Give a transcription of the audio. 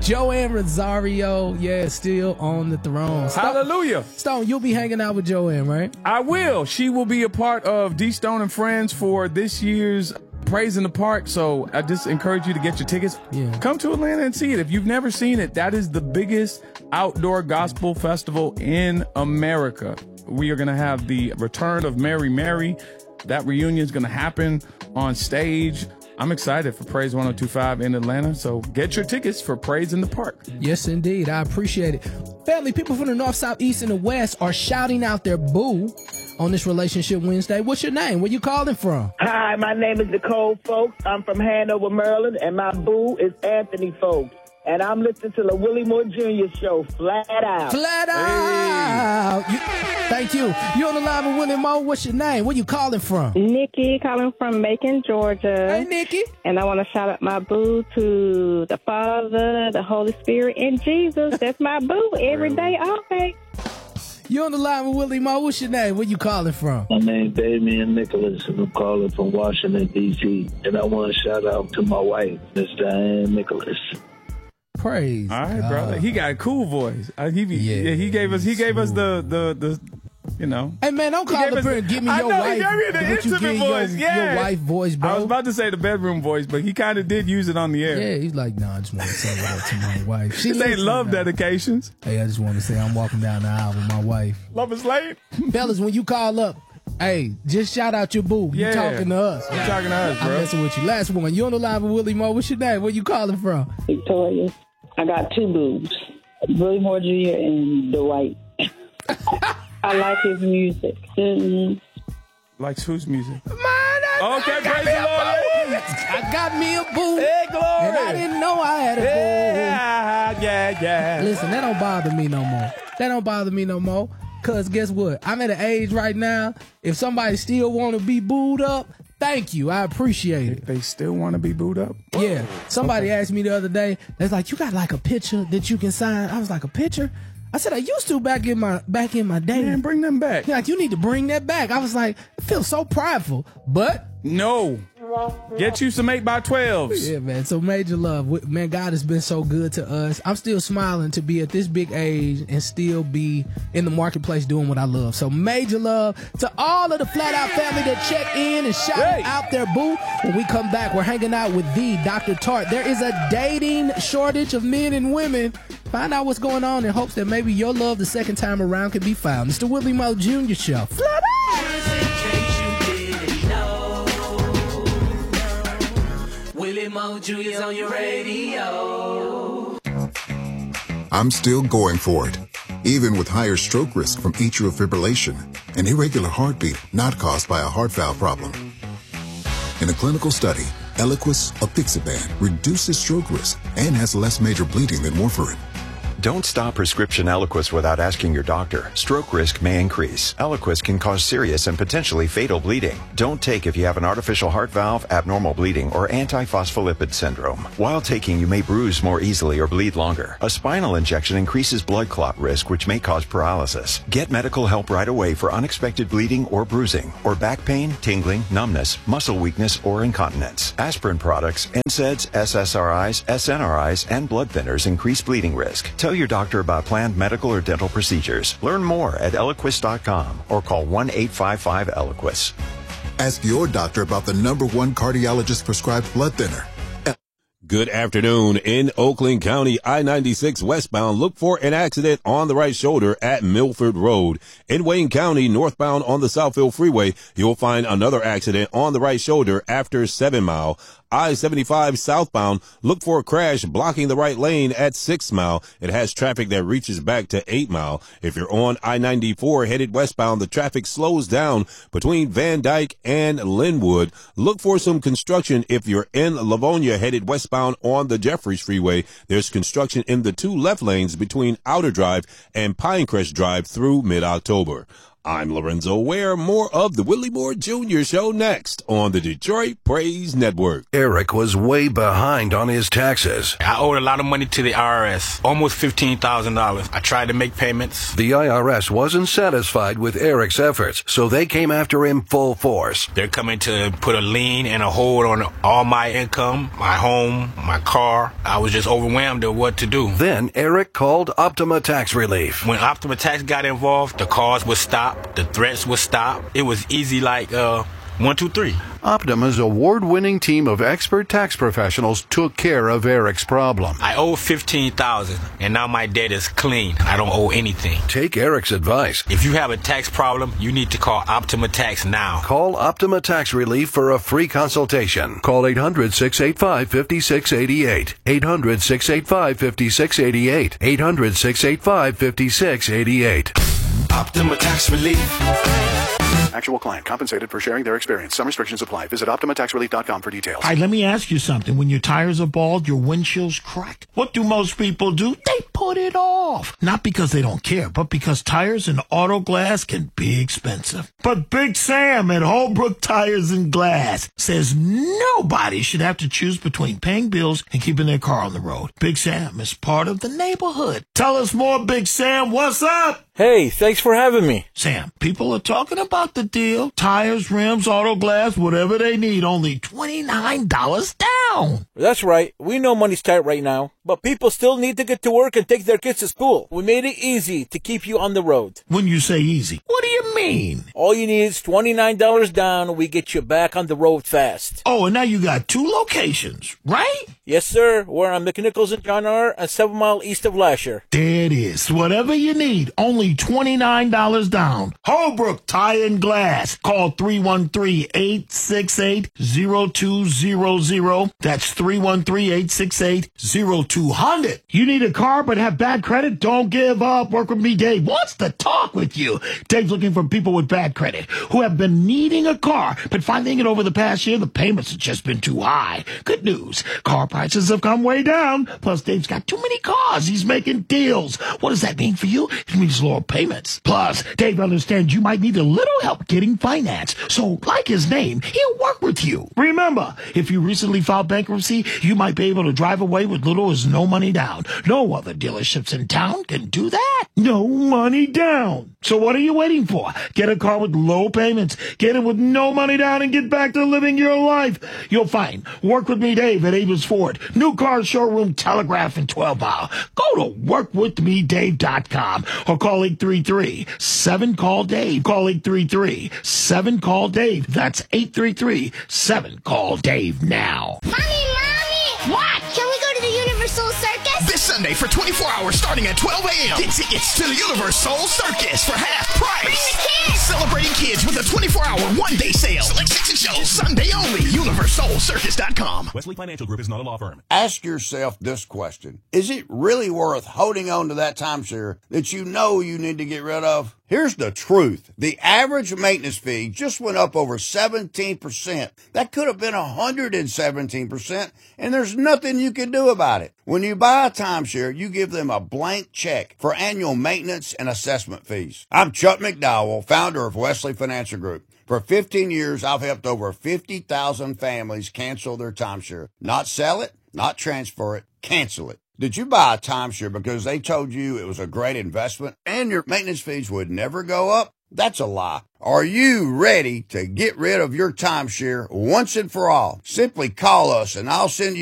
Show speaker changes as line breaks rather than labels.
Joanne Rosario, still on the throne.
Hallelujah.
Stone, you'll be hanging out with Joanne, right?
I will. She will be a part of D Stone and Friends for this year's Praise in the Park. So I just encourage you to get your tickets.
Yeah.
Come to Atlanta and see it. If you've never seen it, that is the biggest outdoor gospel festival in America. We are going to have the return of Mary Mary. That reunion is going to happen on stage. I'm excited for Praise 102.5 in Atlanta, so get your tickets for Praise in the Park.
Yes, indeed. I appreciate it. Family, people from the north, south, east, and the west are shouting out their boo on this Relationship Wednesday. What's your name? Where you calling from?
Hi, my name is Nicole Folks. I'm from Hanover, Maryland, and my boo is Anthony Folks. And I'm listening to the Willie Moore Jr. show, Flat Out.
Flat Out. Thank you. You on the line with Willie Moore. What's your name? Where you calling from?
Nikki, calling from Macon, Georgia.
Hey, Nikki.
And I want to shout out my boo to the Father, the Holy Spirit, and Jesus. That's my boo every day, all day.
You on the line with Willie Moore. What's your name? Where you calling from?
My name is Damian Nicholas, and I'm calling from Washington, D.C. And I want to shout out to my wife, Miss Diane Nicholas.
Praise
All right,
God.
brother. He got a cool voice. He gave us the you know.
Hey, man, don't call up here and give me your wife.
He gave me the intimate voice.
Your wife voice, bro.
I was about to say the bedroom voice, but he kind of did use it on the air.
Yeah, he's like, I just want to say that to my wife.
She say love dedications.
Hey, I just want to say I'm walking down the aisle with my wife.
Love is late.
Fellas, when you call up, hey, just shout out your boo. You talking to us.
You talking to us, bro.
I'm messing with you. Last one. You on the line with Willie Moore. What's your name? Where you calling from?
Victoria. I got two boos, Willie Moore Jr. and Dwight. I like his music.
Likes whose music?
Mine.
Okay, praise the Lord.
I got me a boo.
Hey, glory.
And I didn't know I had a boo.
Yeah.
Listen, that don't bother me no more. Because guess what? I'm at an age right now, if somebody still want to be booed up, thank you. I appreciate it.
They still want to be booed up?
Yeah. Somebody asked me the other day, they're like, you got like a picture that you can sign? I was like, a picture? I said, I used to back in my day.
Man, bring them back.
He's like, you need to bring that back. I was like, I feel so prideful. But
no. Get you some 8x12s.
Yeah, man. So major love. Man, God has been so good to us. I'm still smiling to be at this big age and still be in the marketplace doing what I love. So major love to all of the Flat Out family that check in and shout out their boo. When we come back, we're hanging out with the Dr. Tart. There is a dating shortage of men and women. Find out what's going on in hopes that maybe your love the second time around can be found. It's the Willie Moore Jr. Show. Flat Out!
Willie Moore Jr.'s on your radio.
I'm still going for it, even with higher stroke risk from atrial fibrillation, an irregular heartbeat not caused by a heart valve problem. In a clinical study, Eliquis apixaban reduces stroke risk and has less major bleeding than warfarin.
Don't stop prescription Eliquis without asking your doctor. Stroke risk may increase. Eliquis can cause serious and potentially fatal bleeding. Don't take if you have an artificial heart valve, abnormal bleeding, or antiphospholipid syndrome. While taking, you may bruise more easily or bleed longer. A spinal injection increases blood clot risk, which may cause paralysis. Get medical help right away for unexpected bleeding or bruising, or back pain, tingling, numbness, muscle weakness, or incontinence. Aspirin products, NSAIDs, SSRIs, SNRIs, and blood thinners increase bleeding risk. Tell your doctor about planned medical or dental procedures. Learn more at Eliquis.com or call 1-855-ELIQUIS.
Ask your doctor about the #1 cardiologist prescribed blood thinner.
Good afternoon. In Oakland County, I-96 westbound, look for an accident on the right shoulder at Milford Road. In Wayne County, northbound on the Southfield Freeway, you'll find another accident on the right shoulder after 7 Mile. I-75 southbound, look for a crash blocking the right lane at 6 Mile. It has traffic that reaches back to 8 Mile. If you're on I-94 headed westbound, the traffic slows down between Van Dyke and Linwood. Look for some construction if you're in Livonia headed westbound on the Jeffries Freeway. There's construction in the 2 left lanes between Outer Drive and Pinecrest Drive through mid-October. I'm Lorenzo Ware. More of the Willie Moore Jr. Show next on the Detroit Praise Network.
Eric was way behind on his taxes.
I owed a lot of money to the IRS, almost $15,000. I tried to make payments.
The IRS wasn't satisfied with Eric's efforts, so they came after him full force.
They're coming to put a lien and a hold on all my income, my home, my car. I was just overwhelmed at what to do.
Then Eric called Optima Tax Relief.
When Optima Tax got involved, the calls would stop. The threats would stop. It was easy like 1, 2, 3.
Optima's award-winning team of expert tax professionals took care of Eric's problem.
I owe $15,000, and now my debt is clean. I don't owe anything.
Take Eric's advice.
If you have a tax problem, you need to call Optima Tax now.
Call Optima Tax Relief for a free consultation. Call 800-685-5688. 800-685-5688. 800-685-5688.
Optima Tax Relief.
Actual client compensated for sharing their experience. Some restrictions apply. Visit OptimaTaxRelief.com for details.
All right, let me ask you something. When your tires are bald, your windshield's cracked. What do most people do? They put it off. Not because they don't care, but because tires and auto glass can be expensive. But Big Sam at Holbrook Tires and Glass says nobody should have to choose between paying bills and keeping their car on the road. Big Sam is part of the neighborhood. Tell us more, Big Sam. What's up?
Hey, thanks for having me.
Sam, people are talking about the deal. Tires, rims, auto glass, whatever they need, only $29 down.
That's right. We know money's tight right now, but people still need to get to work and take their kids to school. We made it easy to keep you on the road.
When you say easy, what do you mean?
All you need is $29 down and we get you back on the road fast.
Oh, and now you got 2 locations, right?
Yes, sir. We're on McNichols and John R. and 7 Mile east of Lasher.
There it is. Whatever you need, only $29 down. Holbrook Tire and Glass. Call 313-868-0200. That's 313-868-0200. You need a car but have bad credit? Don't give up. Work with me, Dave. Wants to talk with you. Dave's looking for people with bad credit who have been needing a car, but finding it over the past year, the payments have just been too high. Good news. Car prices have come way down. Plus, Dave's got too many cars. He's making deals. What does that mean for you? It means lower payments. Plus, Dave understands you might need a little help getting finance. So, like his name, he'll work with you. Remember, if you recently filed bankruptcy, you might be able to drive away with little as no money down. No other dealerships in town can do that. No money down. So what are you waiting for? Get a car with low payments. Get it with no money down and get back to living your life. You'll find Work With Me Dave at Avis Ford. New car showroom, Telegraph, and 12 Mile. Go to workwithmedave.com or call 833-7-CALL-DAVE. Call 833-7-CALL-DAVE. That's 833-7-CALL-DAVE now.
Mommy! What? Can we go to the Universal Circus?
This Sunday for 24 hours starting at 12 a.m. Get tickets to the Universal Circus for half price.
Bring the kids!
Celebrating kids with a 24-hour one-day sale. Select section shows Sunday only. UniversalCircus.com.
Wesley Financial Group is not a law firm.
Ask yourself this question. Is it really worth holding on to that timeshare that you know you need to get rid of? Here's the truth. The average maintenance fee just went up over 17%. That could have been 117%, and there's nothing you can do about it. When you buy a timeshare, you give them a blank check for annual maintenance and assessment fees. I'm Chuck McDowell, founder of Wesley Financial Group. For 15 years, I've helped over 50,000 families cancel their timeshare. Not sell it, not transfer it, cancel it. Did you buy a timeshare because they told you it was a great investment and your maintenance fees would never go up? That's a lie. Are you ready to get rid of your timeshare once and for all? Simply call us and I'll send you